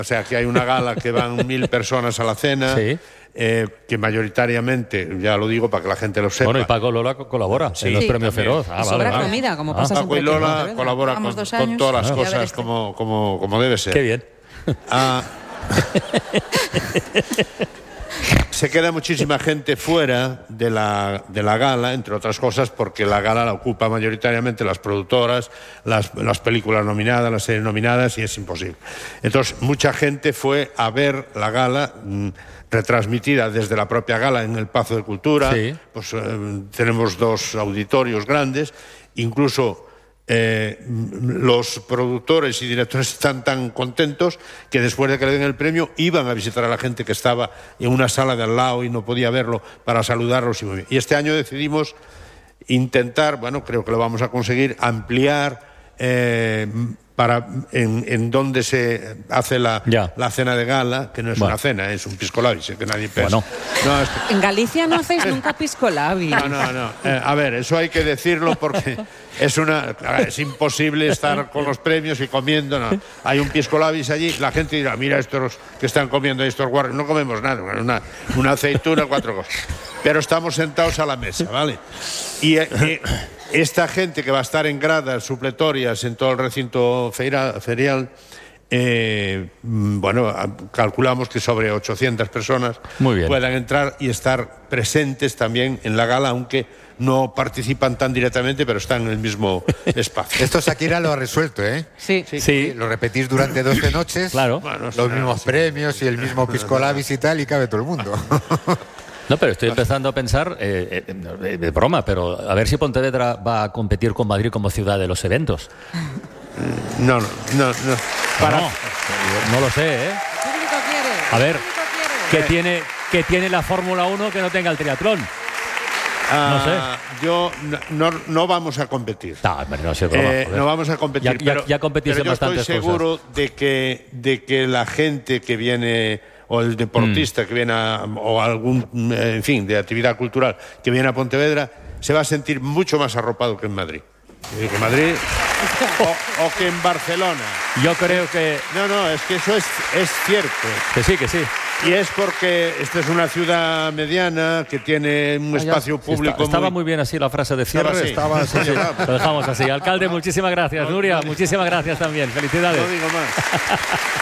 O sea, que hay una gala que van 1000 personas a la cena, Sí. Que mayoritariamente, ya lo digo para que la gente lo sepa. Bueno, y Paco Lola colabora en los premios también. Feroz. Y sobra comida, como pasa Paco siempre y aquí en Lola Pontevedra. colabora Llevamos con 2 años, todas las y a ver cosas este. como debe ser. Qué bien. Se queda muchísima gente fuera de la gala, entre otras cosas, porque la gala la ocupa mayoritariamente las productoras, las películas nominadas, las series nominadas, y es imposible. Entonces, mucha gente fue a ver la gala retransmitida desde la propia gala en el Pazo de Cultura. Sí. Pues tenemos 2 auditorios grandes, incluso los productores y directores están tan contentos que después de que le den el premio iban a visitar a la gente que estaba en una sala de al lado y no podía verlo, para saludarlos. Y este año decidimos intentar, bueno, creo que lo vamos a conseguir, ampliar en donde se hace la cena de gala, que no es una cena, es un pisco labis, que nadie piensa. Bueno. No, En Galicia no hacéis nunca pisco labis. No. A ver, eso hay que decirlo porque es imposible estar con los premios y comiendo. No. Hay un pisco labis allí, la gente dirá, mira estos que están comiendo, estos guarros. No comemos nada, una aceituna, 4 cosas. Pero estamos sentados a la mesa, ¿vale? Y esta gente que va a estar en gradas supletorias en todo el recinto ferial, bueno, calculamos que sobre 800 personas puedan entrar y estar presentes también en la gala, aunque no participan tan directamente, pero están en el mismo espacio. Esto Shakira lo ha resuelto, ¿eh? Sí. Lo repetís durante 12 noches, claro. Bueno, los mismos premios y el mismo pisco labis y tal, y cabe todo el mundo. No, pero estoy empezando a pensar, de broma, pero a ver si Pontevedra va a competir con Madrid como ciudad de los eventos. No. No lo sé, ¿eh? El público quiere. A ver, El público quiere. ¿qué tiene la Fórmula 1 que no tenga el triatlón? No sé. No vamos a competir. No sé, broma, no vamos a competir. Ya competís en yo estoy bastantes seguro de que la gente que viene, o el deportista que viene, o algún, en fin, de actividad cultural que viene a Pontevedra, se va a sentir mucho más arropado que en Madrid. Que en Madrid o que en Barcelona. Yo creo que... No, es que eso es cierto. Que sí. Y es porque esta es una ciudad mediana que tiene un espacio público. Estaba muy bien así la frase de cierre. Estaba así. Lo dejamos así. Alcalde, muchísimas gracias. Nuria, muchísimas gracias también. Felicidades. No digo más.